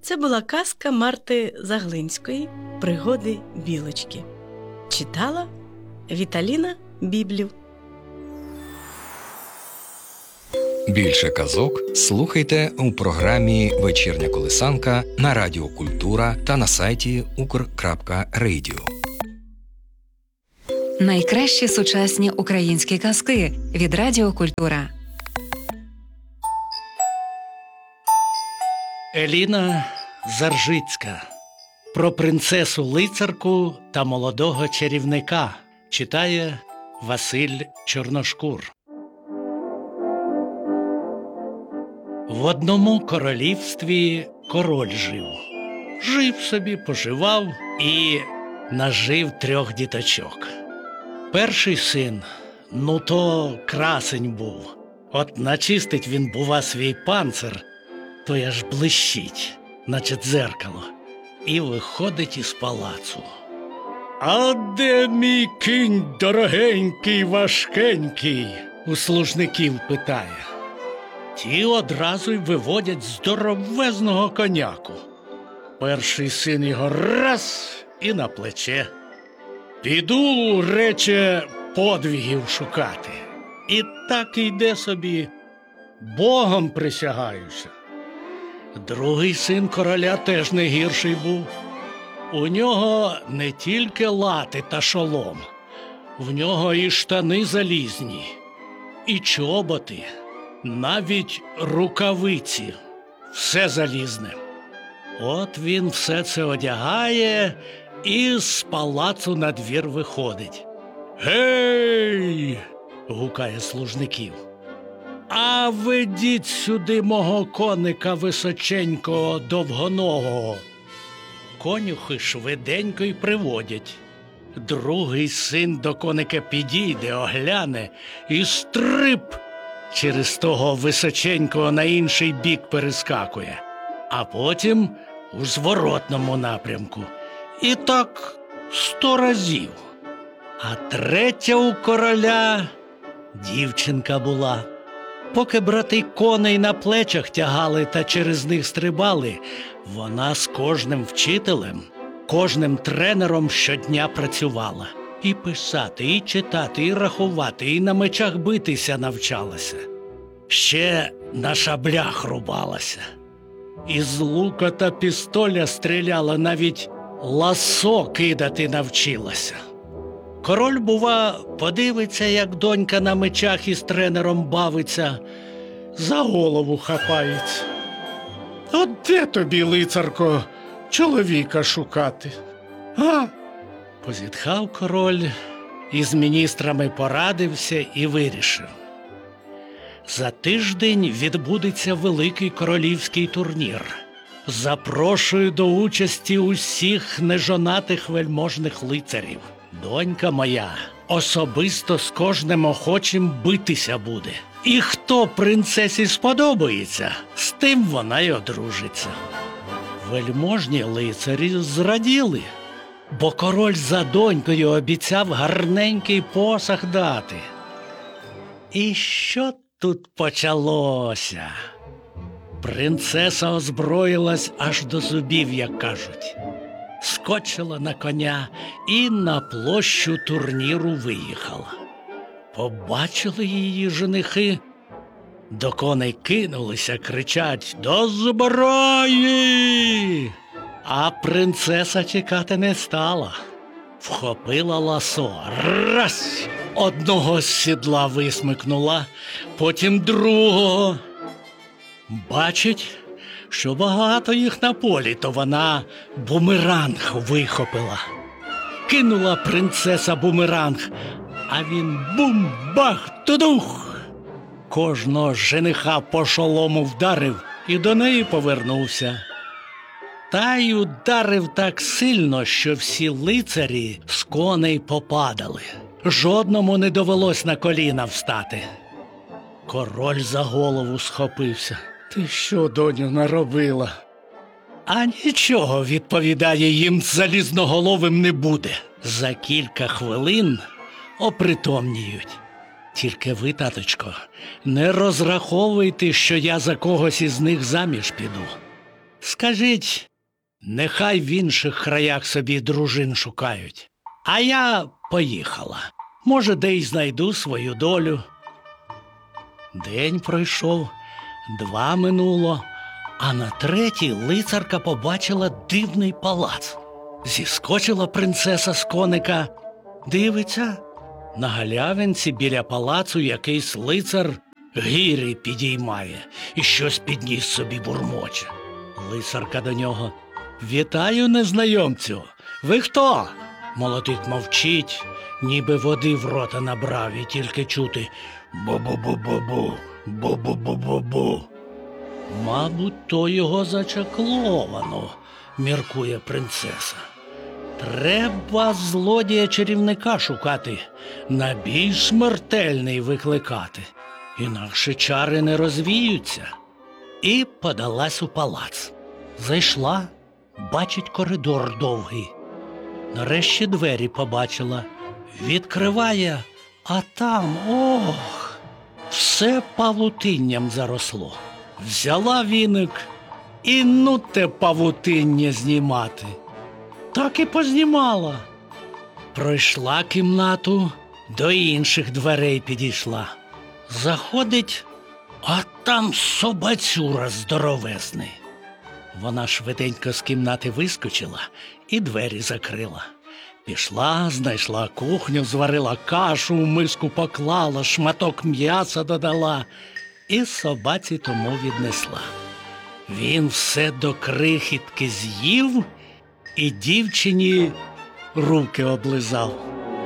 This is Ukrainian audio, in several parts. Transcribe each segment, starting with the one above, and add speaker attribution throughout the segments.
Speaker 1: Це була казка Марти Заглинської «Пригоди білочки». Читала Віталіна Біблів.
Speaker 2: Більше казок слухайте у програмі «Вечірня колисанка» на Радіо Культура та на сайті ukr.radio.
Speaker 3: Найкращі сучасні українські казки від Радіо Культура.
Speaker 4: Еліна Заржицька. Про принцесу-лицарку та молодого чарівника. Читає Василь Чорношкур. В одному королівстві король жив. Жив собі, поживав і нажив 3 діточок. Перший син, то красень був. От начистить він, бува, свій панцир, то аж блищить, наче дзеркало, і виходить із палацу. «А де мій кінь дорогенький, важкенький?» – у служників питає. Ті одразу й виводять здоровезного коняку. Перший син його раз і на плече. «Піду, рече, подвигів шукати». І так йде собі, Богом присягаюся. Другий син короля теж не гірший був. У нього не тільки лати та шолом, в нього і штани залізні, і чоботи, навіть рукавиці, все залізне. От він все це одягає і з палацу на двір виходить. «Гей!» – гукає служників. «А ведіть сюди мого коника височенького, довгоногого». Конюхи швиденько й приводять. Другий син до коника підійде, огляне і стрип через того височенького на інший бік перескакує, а потім у зворотному напрямку. І так 100 разів. А третя у короля дівчинка була. Поки брати коней на плечах тягали та через них стрибали, вона з кожним вчителем, кожним тренером щодня працювала. І писати, і читати, і рахувати, і на мечах битися навчалася. Ще на шаблях рубалася. Із лука та пістоля стріляла, навіть ласо кидати навчилася. Король, бува, подивиться, як донька на мечах із тренером бавиться, за голову хапається. «От де тобі, лицарко, чоловіка шукати, а?» Позітхав король, із міністрами порадився і вирішив. За тиждень відбудеться великий королівський турнір. Запрошую до участі усіх нежонатих вельможних лицарів. Донька моя особисто з кожним охочим битися буде. І хто принцесі сподобається, з тим вона й одружиться. Вельможні лицарі зраділи, бо король за донькою обіцяв гарненький посаг дати. І що тут почалося? Принцеса озброїлась аж до зубів, як кажуть. Скочила на коня і на площу турніру виїхала. Побачили її женихи, до коней кинулися, кричать «До зброї!» А принцеса чекати не стала. Вхопила ласо, раз, одного з сідла висмикнула, потім другого. Бачить, що багато їх на полі, то вона бумеранг вихопила. Кинула принцеса бумеранг, а він бум-бах-тудух. Кожного жениха по шолому вдарив і до неї повернувся. Та й ударив так сильно, що всі лицарі з коней попадали. Жодному не довелось на коліна встати. Король за голову схопився. «Ти що, доню, наробила?» «А нічого, – відповідає, – їм залізноголовим не буде. За кілька хвилин опритомніють. Тільки ви, таточко, не розраховуйте, що я за когось із них заміж піду. Скажіть, нехай в інших краях собі дружин шукають. А я поїхала. Може, де й знайду свою долю. День пройшов, 2 минуло, а на 3-й лицарка побачила дивний палац. Зіскочила принцеса з коника. Дивиться, на галявинці біля палацу якийсь лицар гирі підіймає і щось підніс собі бурмоче. Лицарка до нього: «Вітаю, незнайомцю! Ви хто?» Молодик мовчить, ніби води в рота набрав, і тільки чути «бу-бу-бу-бу-бу, бу-бу-бу-бу-бу». «Мабуть, то його зачакловано», – міркує принцеса. «Треба злодія-чарівника шукати, на більш смертельний викликати, інакше чари не розвіються». І подалась у палац. Зайшла, бачить коридор довгий. Нарешті двері побачила. Відкриває, а там, ох, все павутинням заросло. Взяла віник і ну те павутиння знімати. Так і познімала. Пройшла кімнату, до інших дверей підійшла. Заходить, а там собацюра здоровезний. Вона швиденько з кімнати вискочила і двері закрила. Пішла, знайшла кухню, зварила кашу, в миску поклала, шматок м'яса додала і собаці тому віднесла. Він все до крихітки з'їв і дівчині руки облизав.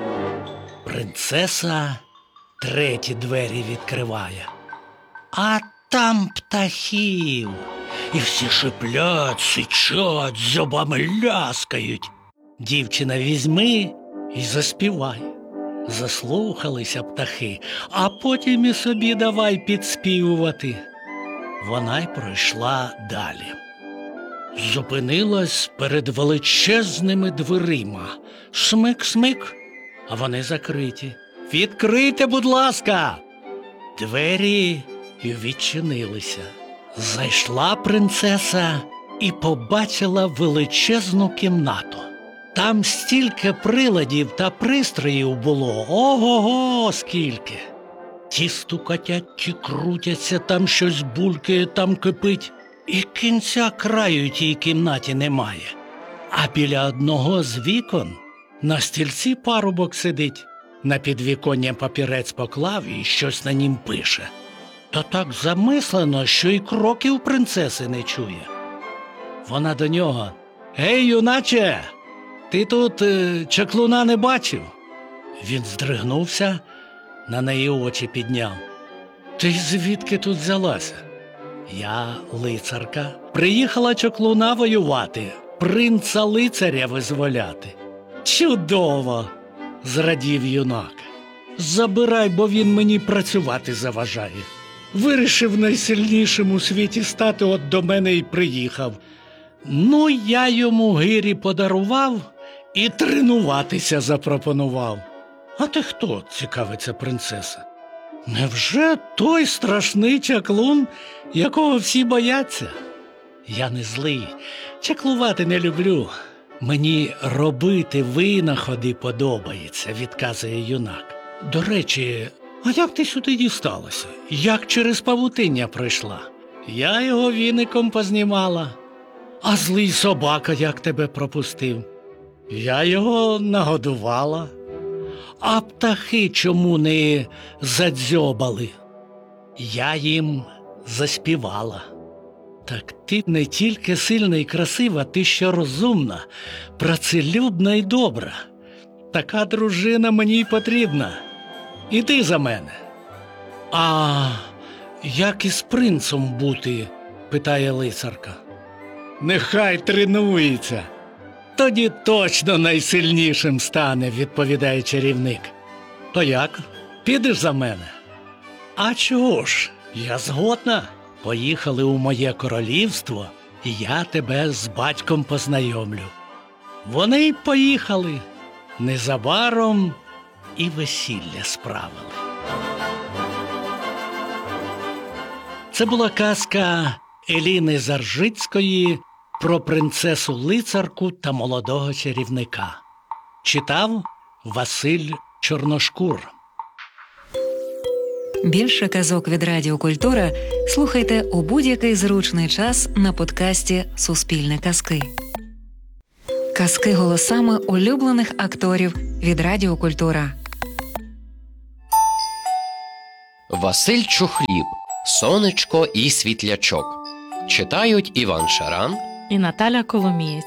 Speaker 4: Принцеса 3-ті двері відкриває. А там птахів. І всі шиплять, сичать, зубами ляскають. Дівчина візьми і заспівай. Заслухалися птахи, а потім і собі давай підспівувати. Вона й пройшла далі. Зупинилась перед величезними дверима. Смик-смик, а вони закриті. «Відкрийте, будь ласка!» Двері відчинилися. Зайшла принцеса і побачила величезну кімнату. Там стільки приладів та пристроїв було, ого-го, скільки! Ті стукотять, ті крутяться, там щось булькає, там кипить. І кінця краю тій кімнаті немає. А біля одного з вікон на стільці парубок сидить. На підвіконня папірець поклав і щось на нім пише. Та так замислено, що й кроків принцеси не чує. Вона до нього: «Гей, юначе, ти тут чаклуна не бачив?» Він здригнувся, на неї очі підняв. «Ти звідки тут взялася?» «Я лицарка. Приїхала чаклуна воювати, принца-лицаря визволяти». «Чудово!» – зрадів юнак. «Забирай, бо він мені працювати заважає. Вирішив найсильнішим у світі стати, от до мене й приїхав. Ну, я йому гирі подарував і тренуватися запропонував». «А ти хто?» – цікавиться принцеса. «Невже той страшний чаклун, якого всі бояться?» «Я не злий, чаклувати не люблю. Мені робити винаходи подобається», – відказує юнак. «До речі, а як ти сюди дісталася? Як через павутиння пройшла?» «Я його віником познімала». «А злий собака як тебе пропустив?» «Я його нагодувала». «А птахи чому не задзьобали?» «Я їм заспівала». «Так ти не тільки сильна і красива, ти ще розумна, працелюбна і добра. Така дружина мені й потрібна. Іди за мене». «А як із принцем бути?» – питає лицарка. «Нехай тренується. Тоді точно найсильнішим стане», – відповідає чарівник. «То як? Підеш за мене?» «А чого ж? Я згодна. Поїхали у моє королівство, і я тебе з батьком познайомлю». Вони й поїхали. Незабаром і весілля справили. Це була казка Еліни Заржицької про принцесу лицарку та молодого чарівника. Читав Василь Чорношкур.
Speaker 3: Більше казок від Радіо Культура слухайте у будь-який зручний час на подкасті «Суспільне казки». Казки голосами улюблених акторів від Радіо Культура.
Speaker 5: Василь Чухліб, Сонечко і світлячок. Читають Іван Шаран
Speaker 6: і Наталя Коломієць.